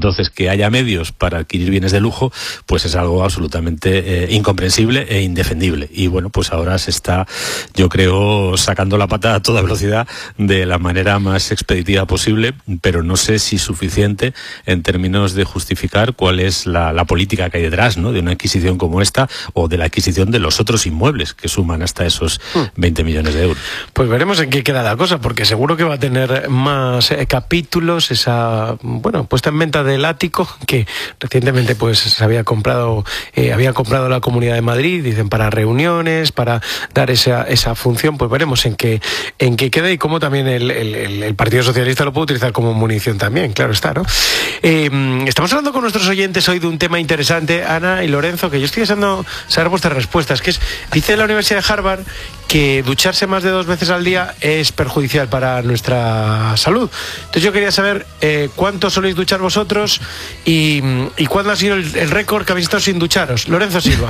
Entonces, que haya medios para adquirir bienes de lujo, pues es algo absolutamente incomprensible e indefendible. Y bueno, pues ahora se está, yo creo, sacando la pata a toda velocidad de la manera más expeditiva posible, pero no sé si suficiente en términos de justificar cuál es la política que hay detrás, ¿no?, de una adquisición como esta o de la adquisición de los otros inmuebles que suman hasta esos 20 millones de euros. Pues veremos en qué queda la cosa, porque seguro que va a tener más capítulos esa, bueno, puesta en venta del ático que recientemente pues se había comprado la Comunidad de Madrid, dicen, para reuniones, para dar esa función. Pues veremos en qué queda y cómo también el Partido Socialista lo puede utilizar como munición también, claro está, ¿no? Estamos hablando con nuestros oyentes hoy de un tema interesante, Ana y Lorenzo, que yo estoy deseando saber vuestras respuestas, que es, dice la Universidad de Harvard que ducharse más de 2 veces al día es perjudicial para nuestra salud. Entonces yo quería saber cuánto soléis duchar vosotros y cuándo ha sido el récord que habéis estado sin ducharos. Lorenzo Silva.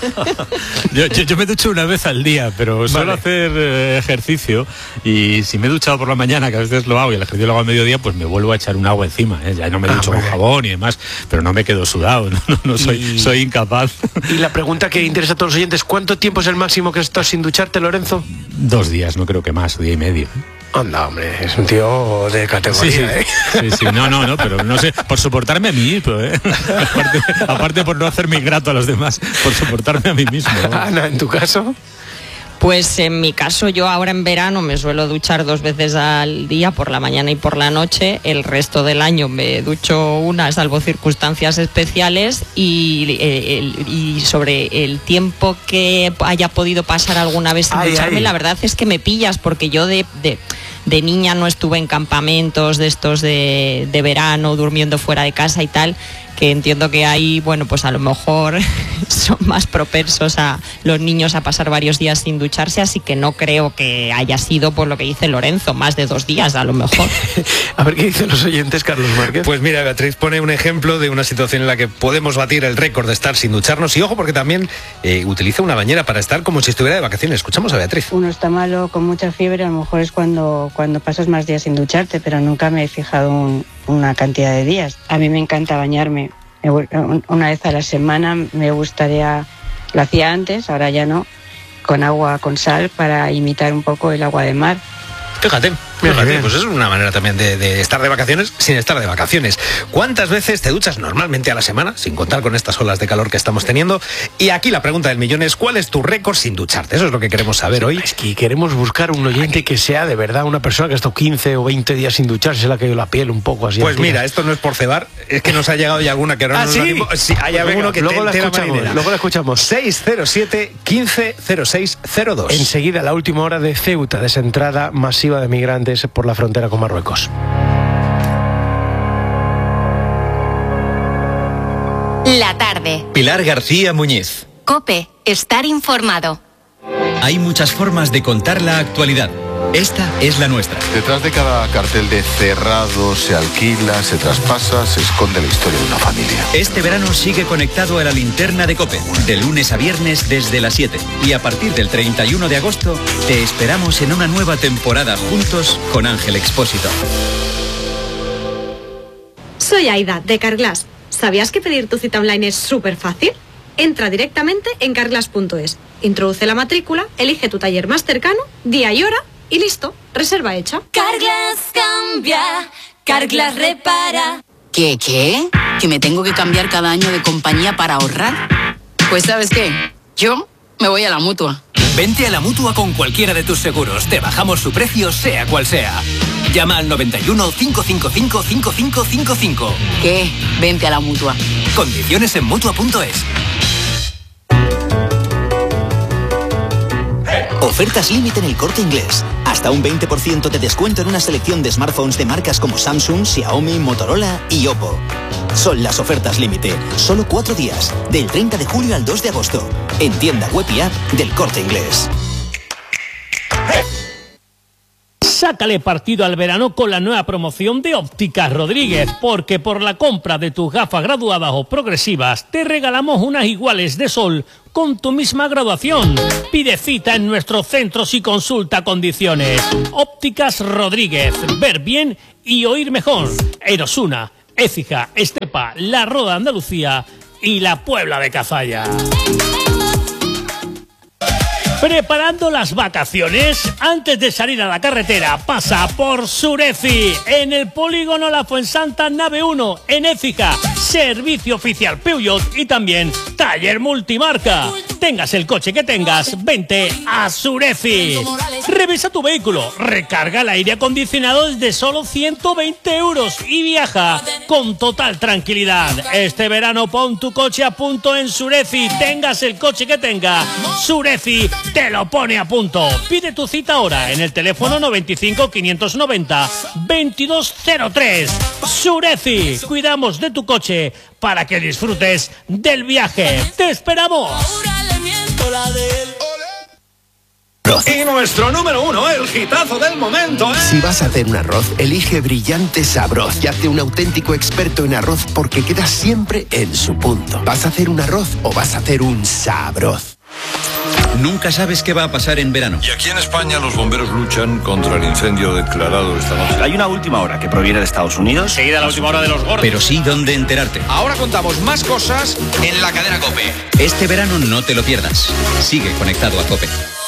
yo me ducho una vez al día, pero suelo hacer ejercicio, y si me he duchado por la mañana, que a veces lo hago, y el ejercicio lo hago a mediodía, pues me vuelvo a echar un agua encima, ¿eh? Ya no me ducho con jabón y demás, pero no me quedo sudado, no soy incapaz. Y la pregunta que interesa a todos los oyentes, ¿cuánto tiempo es el máximo que has estado sin ducharte, Lorenzo? 2 días, no creo que más, 1 día y medio. Anda, hombre, es un tío de categoría, sí, no, pero no sé, por soportarme a mí mismo, aparte por no hacerme ingrato a los demás, por soportarme a mí mismo, ¿no? Ana, ¿en tu caso? Pues en mi caso, yo ahora en verano me suelo duchar 2 veces al día, por la mañana y por la noche. El resto del año me ducho una, salvo circunstancias especiales, y sobre el tiempo que haya podido pasar alguna vez sin ducharme, la verdad es que me pillas, porque yo de niña no estuve en campamentos de estos de verano, durmiendo fuera de casa y tal, que entiendo que ahí, bueno, pues a lo mejor son más propensos a los niños a pasar varios días sin ducharse, así que no creo que haya sido, por lo que dice Lorenzo, más de 2 días a lo mejor. A ver qué dicen los oyentes, Carlos Márquez. Pues mira, Beatriz pone un ejemplo de una situación en la que podemos batir el récord de estar sin ducharnos, y ojo, porque también utiliza una bañera para estar como si estuviera de vacaciones. Escuchamos a Beatriz. Uno está malo, con mucha fiebre, a lo mejor es cuando pasas más días sin ducharte, pero nunca me he fijado una cantidad de días. A mí me encanta bañarme. Una vez a la semana me gustaría, lo hacía antes, ahora ya no, con agua con sal para imitar un poco el agua de mar. Fíjate, pues es una manera también de estar de vacaciones sin estar de vacaciones. ¿Cuántas veces te duchas normalmente a la semana, sin contar con estas olas de calor que estamos teniendo? Y aquí la pregunta del millón es, ¿cuál es tu récord sin ducharte? Eso es lo que queremos saber hoy. Es que queremos buscar un oyente que sea de verdad una persona que ha estado 15 o 20 días sin ducharse, se le ha caído la piel un poco así. Pues mira, esto no es por cebar, es que nos ha llegado ya alguna que ahora no nos animo. Sí, hay alguno que luego la escuchamos. 607 15 06 02. Enseguida, la última hora de Ceuta, desentrada masiva de migrantes por la frontera con Marruecos. La tarde. Pilar García Muñiz. COPE. Estar informado. Hay muchas formas de contar la actualidad. Esta es la nuestra. Detrás de cada cartel de cerrado, se alquila, se traspasa, se esconde la historia de una familia. Este verano sigue conectado a la linterna de COPE, de lunes a viernes desde las 7. Y a partir del 31 de agosto, te esperamos en una nueva temporada juntos con Ángel Expósito. Soy Aida, de Carglass. ¿Sabías que pedir tu cita online es súper fácil? Entra directamente en carglass.es, introduce la matrícula, elige tu taller más cercano, día y hora, y listo, reserva hecha. Carglass cambia, Carglass repara. ¿Qué? ¿Que me tengo que cambiar cada año de compañía para ahorrar? Pues ¿sabes qué? Yo me voy a la Mutua. Vente a la Mutua con cualquiera de tus seguros. Te bajamos su precio, sea cual sea. Llama al 91 555 5555. ¿Qué? Vente a la Mutua. Condiciones en Mutua.es. Ofertas límite en El Corte Inglés. Hasta un 20% de descuento en una selección de smartphones de marcas como Samsung, Xiaomi, Motorola y Oppo. Son las ofertas límite. Solo 4 días. Del 30 de julio al 2 de agosto. En tienda web y app del Corte Inglés. Sácale partido al verano con la nueva promoción de Ópticas Rodríguez, porque por la compra de tus gafas graduadas o progresivas te regalamos unas iguales de sol con tu misma graduación. Pide cita en nuestros centros y consulta condiciones. Ópticas Rodríguez, ver bien y oír mejor. En Osuna, Écija, Estepa, La Roda de Andalucía y la Puebla de Cazalla. Preparando las vacaciones, antes de salir a la carretera, pasa por Sureci, en el polígono La Fuensanta, nave 1, en Écija, servicio oficial Peugeot y también taller multimarca. Tengas el coche que tengas, vente a Sureci. Revisa tu vehículo, recarga el aire acondicionado desde solo 120 euros y viaja con total tranquilidad. Este verano pon tu coche a punto en Sureci, tengas el coche que tenga, Sureci te lo pone a punto. Pide tu cita ahora en el teléfono 95 590 2203. Sureci, cuidamos de tu coche para que disfrutes del viaje. ¡Te esperamos! Y nuestro número 1, el hitazo del momento, ¿eh? Si vas a hacer un arroz, elige Brillante Sabroz y hazte un auténtico experto en arroz porque queda siempre en su punto. ¿Vas a hacer un arroz o vas a hacer un sabroz? Nunca sabes qué va a pasar en verano. Y aquí en España los bomberos luchan contra el incendio declarado esta noche. Hay una última hora que proviene de Estados Unidos. Seguida la última hora de los gordos. Pero sí dónde enterarte. Ahora contamos más cosas en la cadena COPE. Este verano no te lo pierdas. Sigue conectado a COPE.